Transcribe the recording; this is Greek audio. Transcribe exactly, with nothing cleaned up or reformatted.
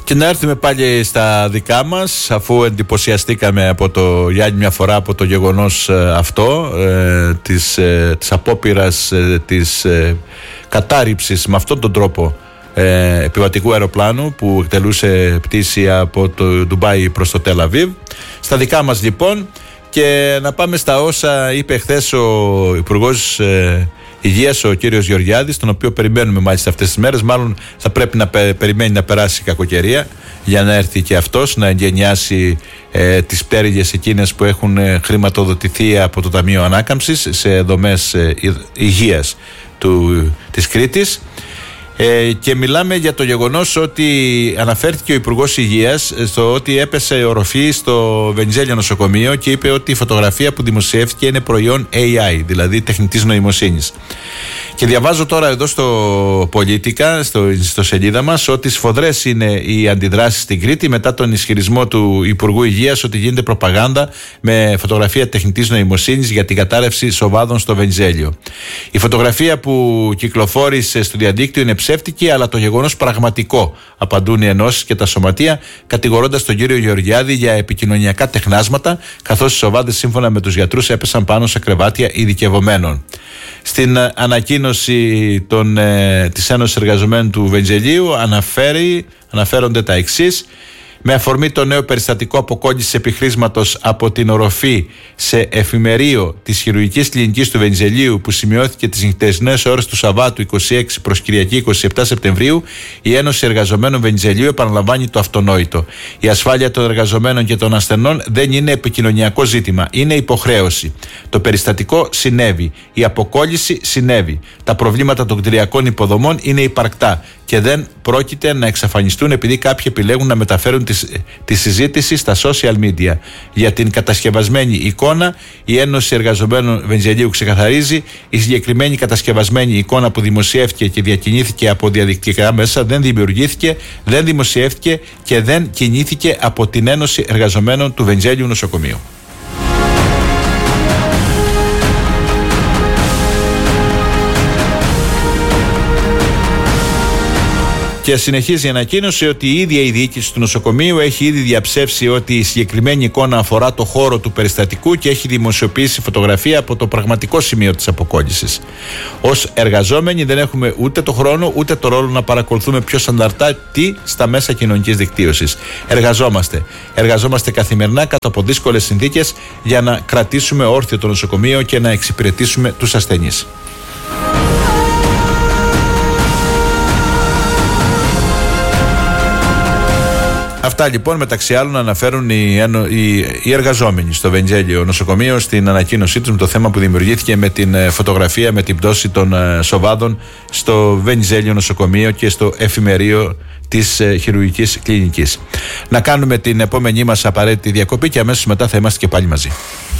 Και να έρθουμε πάλι στα δικά μας, αφού εντυπωσιαστήκαμε από το, για άλλη μια φορά από το γεγονός αυτό ε, της, ε, της απόπειρας ε, της ε, κατάρριψης με αυτόν τον τρόπο ε, επιβατικού αεροπλάνου που εκτελούσε πτήση από το Ντουμπάι προς το Τελ Αβίβ. Στα δικά μας λοιπόν, και να πάμε στα όσα είπε χθες ο Υπουργός ε, Υγείας, ο κύριος Γεωργιάδης, τον οποίο περιμένουμε μάλιστα αυτές τις μέρες. Μάλλον θα πρέπει να πε, περιμένει να περάσει η κακοκαιρία για να έρθει και αυτός να εγγενιάσει ε, τις πτέρυγες εκείνες που έχουν ε, χρηματοδοτηθεί από το Ταμείο Ανάκαμψης σε δομές ε, υγείας του, της Κρήτης. Ε, και μιλάμε για το γεγονός ότι αναφέρθηκε ο Υπουργός Υγείας στο ότι έπεσε οροφή στο Βενιζέλιο νοσοκομείο και είπε ότι η φωτογραφία που δημοσιεύτηκε είναι προϊόν έι άι, δηλαδή τεχνητής νοημοσύνης. Και διαβάζω τώρα εδώ στο Πολίτικα, στο, στο σελίδα μας, ότι σφοδρές είναι οι αντιδράσεις στην Κρήτη μετά τον ισχυρισμό του Υπουργού Υγείας ότι γίνεται προπαγάνδα με φωτογραφία τεχνητής νοημοσύνης για την κατάρρευση σοβάδων στο Βενιζέλιο. Η φωτογραφία που κυκλοφόρησε στο διαδίκτυο είναι ψεύτικη, αλλά το γεγονός πραγματικό, απαντούν οι ενώσεις και τα σωματεία, κατηγορώντας τον κύριο Γεωργιάδη για επικοινωνιακά τεχνάσματα, καθώς οι σοβάδες σύμφωνα με τους γιατρούς έπεσαν πάνω σε κρεβάτια ειδικευομένων. Στην ανακοίνωση των, ε, της Ένωσης Εργαζομένων του Βενιζελίου αναφέρει, αναφέρονται τα εξής. Με αφορμή το νέο περιστατικό αποκόλλησης επιχρήσματος από την οροφή σε εφημερίο της χειρουργικής κλινικής του Βενιζελίου που σημειώθηκε τις νυχτερινές ώρες του Σαββάτου είκοσι έξι προς Κυριακή είκοσι επτά Σεπτεμβρίου, η Ένωση Εργαζομένων Βενιζελίου επαναλαμβάνει το αυτονόητο. Η ασφάλεια των εργαζομένων και των ασθενών δεν είναι επικοινωνιακό ζήτημα, είναι υποχρέωση. Το περιστατικό συνέβη. Η αποκόλληση συνέβη. Τα προβλήματα των κτηριακών υποδομών είναι υπαρκτά και δεν πρόκειται να εξαφανιστούν επειδή κάποιοι επιλέγουν να μεταφέρουν τη, τη συζήτηση στα social media. Για την κατασκευασμένη εικόνα, η Ένωση Εργαζομένων Βενιζελίου ξεκαθαρίζει: η συγκεκριμένη κατασκευασμένη εικόνα που δημοσιεύτηκε και διακινήθηκε από διαδικτυακά μέσα δεν δημιουργήθηκε, δεν δημοσιεύτηκε και δεν κινήθηκε από την Ένωση Εργαζομένων του Βενιζέλιου Νοσοκομείου. Και συνεχίζει η ανακοίνωση ότι η ίδια η διοίκηση του νοσοκομείου έχει ήδη διαψεύσει ότι η συγκεκριμένη εικόνα αφορά το χώρο του περιστατικού και έχει δημοσιοποιήσει φωτογραφία από το πραγματικό σημείο της αποκόλλησης. Ως εργαζόμενοι δεν έχουμε ούτε το χρόνο ούτε το ρόλο να παρακολουθούμε ποιος ανταρτά τι στα μέσα κοινωνικής δικτύωσης. Εργαζόμαστε. Εργαζόμαστε καθημερινά κάτω από δύσκολες συνθήκες για να κρατήσουμε όρθιο το νοσοκομείο και να εξυπηρετήσουμε τους ασθενείς. Αυτά λοιπόν μεταξύ άλλων αναφέρουν οι, οι, οι εργαζόμενοι στο Βενιζέλιο νοσοκομείο στην ανακοίνωσή τους με το θέμα που δημιουργήθηκε με την φωτογραφία με την πτώση των σοβάδων στο Βενιζέλιο νοσοκομείο και στο εφημερίο της χειρουργικής κλινικής. Να κάνουμε την επόμενή μας απαραίτητη διακοπή και αμέσως μετά θα είμαστε και πάλι μαζί.